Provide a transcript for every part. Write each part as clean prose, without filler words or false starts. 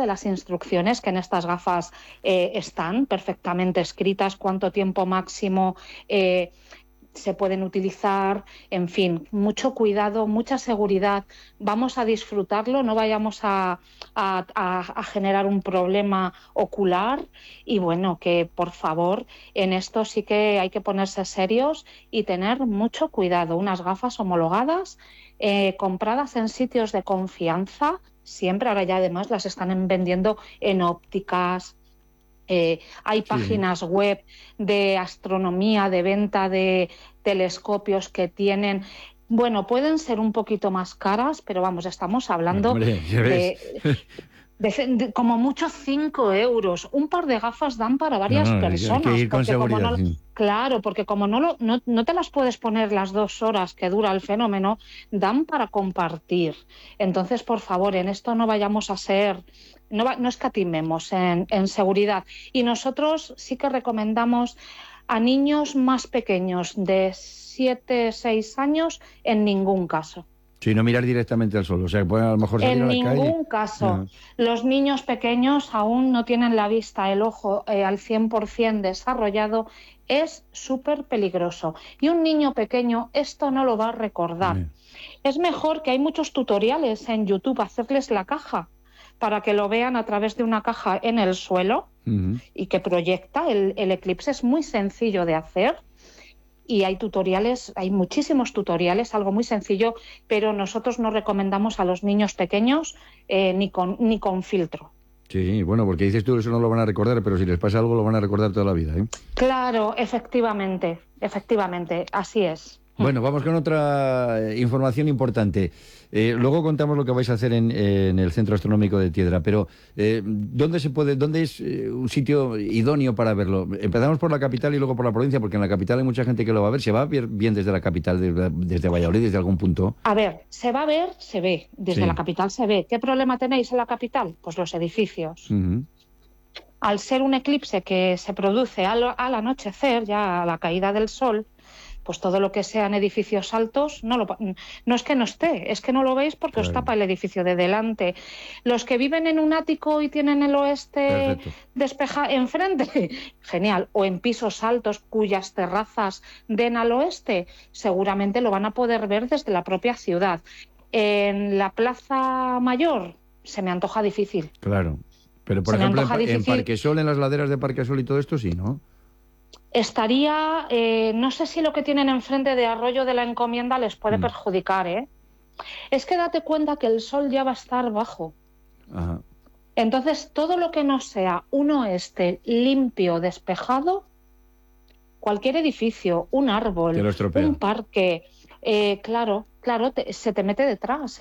las instrucciones que en estas gafas están perfectamente escritas, cuánto tiempo máximo se pueden utilizar, en fin, mucho cuidado, mucha seguridad. Vamos a disfrutarlo, no vayamos a generar un problema ocular y bueno, que por favor, en esto sí que hay que ponerse serios y tener mucho cuidado. Unas gafas homologadas, compradas en sitios de confianza, siempre, ahora ya además las están vendiendo en ópticas. Hay páginas web de astronomía, de venta de telescopios que tienen... Bueno, pueden ser un poquito más caras, pero vamos, estamos hablando de como mucho 5 euros. Un par de gafas dan para varias personas. Hay que ir con seguridad. Claro, porque como no te las puedes poner las 2 horas que dura el fenómeno, dan para compartir. Entonces, por favor, en esto no vayamos a ser... No escatimemos en seguridad. Y nosotros sí que recomendamos a niños más pequeños de 7, 6 años en ningún caso. Sí, no mirar directamente al sol, o sea, pueden a lo mejor salir a la calle. En ningún caso. Los niños pequeños aún no tienen la vista, el ojo al 100% desarrollado, es súper peligroso. Y un niño pequeño esto no lo va a recordar. Es mejor, que hay muchos tutoriales en YouTube, hacerles la caja, para que lo vean a través de una caja en el suelo y que proyecta. El eclipse es muy sencillo de hacer y hay tutoriales, hay muchísimos tutoriales, algo muy sencillo, pero nosotros no recomendamos a los niños pequeños ni con filtro. Sí, bueno, porque dices tú eso no lo van a recordar, pero si les pasa algo lo van a recordar toda la vida, ¿eh? Claro, efectivamente, así es. Bueno, vamos con otra información importante. Luego contamos lo que vais a hacer en el Centro Astronómico de Tiedra, pero ¿dónde es un sitio idóneo para verlo? Empezamos por la capital y luego por la provincia, porque en la capital hay mucha gente que lo va a ver. ¿Se va a ver bien desde la capital, desde Valladolid, desde algún punto? A ver, se va a ver, se ve. Desde la capital se ve. ¿Qué problema tenéis en la capital? Pues los edificios. Al ser un eclipse que se produce al anochecer, ya a la caída del sol, pues todo lo que sean edificios altos, no es que no esté, es que no lo veis porque os tapa el edificio de delante. Los que viven en un ático y tienen el oeste despejado enfrente, genial. O en pisos altos cuyas terrazas den al oeste, seguramente lo van a poder ver desde la propia ciudad. En la Plaza Mayor se me antoja difícil. Claro, pero por ejemplo en Parquesol, en las laderas de Parquesol y todo esto sí, ¿no? Estaría, no sé si lo que tienen enfrente de Arroyo de la Encomienda les puede perjudicar, ¿eh? Es que date cuenta que el sol ya va a estar bajo. Ajá. Entonces, todo lo que no sea un oeste limpio, despejado, cualquier edificio, un árbol, un parque, claro, se te mete detrás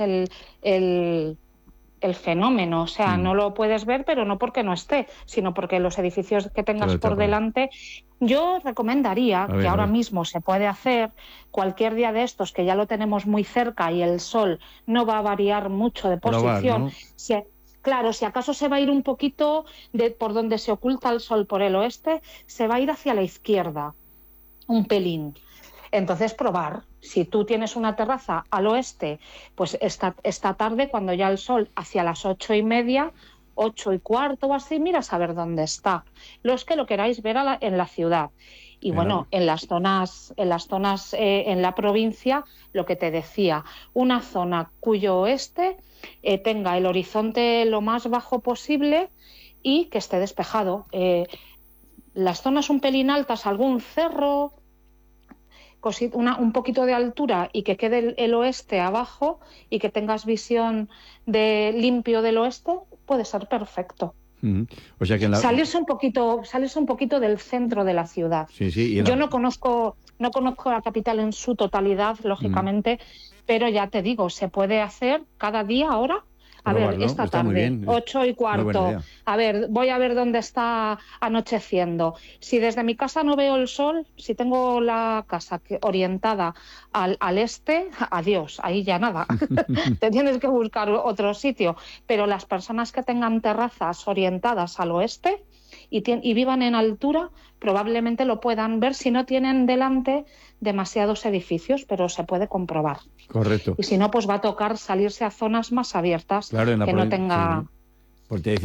el fenómeno, o sea, no lo puedes ver, pero no porque no esté, sino porque los edificios que tengas por delante. Yo recomendaría que ahora mismo se puede hacer cualquier día de estos, que ya lo tenemos muy cerca y el sol no va a variar mucho de posición. Claro, si acaso se va a ir un poquito por donde se oculta el sol por el oeste, se va a ir hacia la izquierda, un pelín. Entonces, probar. Si tú tienes una terraza al oeste, pues esta tarde, cuando ya el sol hacia las 8:30, 8:15 o así, miras a ver dónde está. Los que lo queráis ver en la ciudad. Y bueno, en las zonas, en la provincia, lo que te decía, una zona cuyo oeste tenga el horizonte lo más bajo posible y que esté despejado. Las zonas un pelín altas, algún cerro, un poquito de altura y que quede el oeste abajo y que tengas visión limpio del oeste, puede ser perfecto. O sea que salirse un poquito del centro de la ciudad. Yo no conozco la capital en su totalidad, lógicamente, pero ya te digo, se puede hacer cada día ahora. A ver, esta tarde, 8:15. A ver, voy a ver dónde está anocheciendo. Si desde mi casa no veo el sol, si tengo la casa orientada al este, adiós, ahí ya nada. Te tienes que buscar otro sitio. Pero las personas que tengan terrazas orientadas al oeste y vivan en altura, probablemente lo puedan ver si no tienen delante demasiados edificios, pero se puede comprobar. Correcto. Y si no, pues va a tocar salirse a zonas más abiertas, que no tenga... Porque